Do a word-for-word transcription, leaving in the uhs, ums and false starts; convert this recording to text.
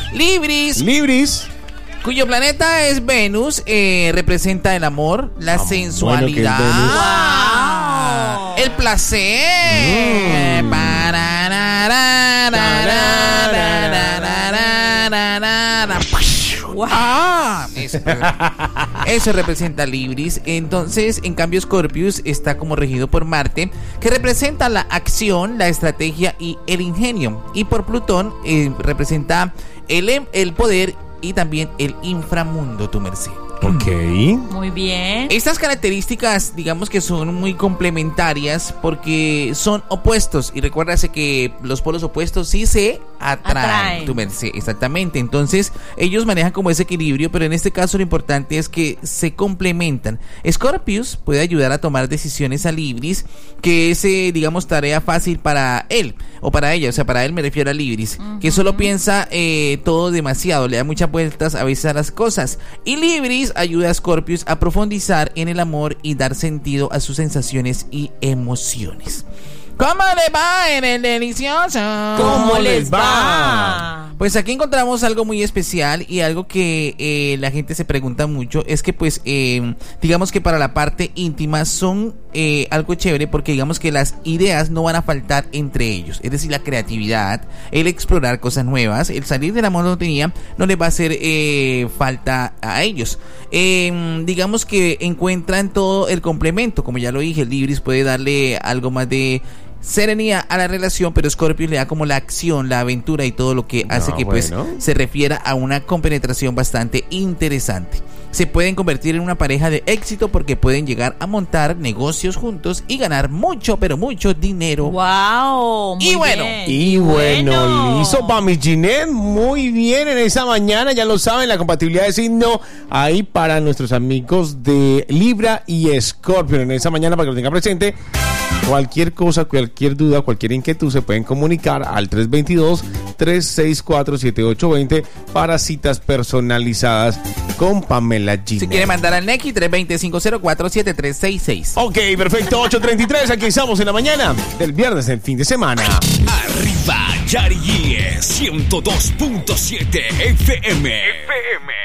Libris. Libris. Cuyo planeta es Venus, eh, representa el amor, la ah, sensualidad, bueno, wow. el placer. Mm. Wow. Ah, eso, eso representa Libris. Entonces, en cambio, Scorpius está como regido por Marte, que representa la acción, la estrategia y el ingenio. Y por Plutón eh, representa el, el poder y también el inframundo, tu merced. Ok. Muy bien. Estas características, digamos que son muy complementarias porque son opuestos. Y recuérdase que los polos opuestos sí se atraen, atraen. Tu merced, exactamente. Entonces, ellos manejan como ese equilibrio, pero en este caso lo importante es que se complementan. Scorpius puede ayudar a tomar decisiones a Libris, que es, eh, digamos, tarea fácil para él o para ella. O sea, para él me refiero a Libris, uh-huh. que solo piensa eh, todo demasiado, le da muchas vueltas a veces a las cosas. Y Libris ayuda a Scorpius a profundizar en el amor y dar sentido a sus sensaciones y emociones. ¿Cómo les va en el delicioso? ¿Cómo les va? Pues aquí encontramos algo muy especial y algo que eh, la gente se pregunta mucho. Es que pues eh, digamos que para la parte íntima son eh, algo chévere porque digamos que las ideas no van a faltar entre ellos. Es decir, la creatividad, el explorar cosas nuevas, el salir de la monotonía no les va a hacer eh, falta a ellos. Eh, digamos que encuentran todo el complemento. Como ya lo dije, el Libris puede darle algo más de serenidad a la relación, pero Scorpio le da como la acción, la aventura y todo lo que hace no, que bueno. pues se refiera a una compenetración bastante interesante. Se pueden convertir en una pareja de éxito porque pueden llegar a montar negocios juntos y ganar mucho, pero mucho dinero. Wow, muy y bueno, bien. y bueno, bueno. listo para mi Ginette, muy bien en esa mañana, ya lo saben, la compatibilidad de signo ahí para nuestros amigos de Libra y Escorpio en esa mañana para que lo tengan presente. Cualquier cosa, cualquier duda, cualquier inquietud se pueden comunicar al tres dos dos, tres seis cuatro, siete ocho dos cero para citas personalizadas con Pamela Ginette. Si quiere mandar al Neki, tres dos cero, cinco cero cuatro, siete tres seis seis. Ok, perfecto, ocho treinta y tres, aquí estamos en la mañana del viernes del fin de semana. Arriba, Yari, ciento dos punto siete F M. F M.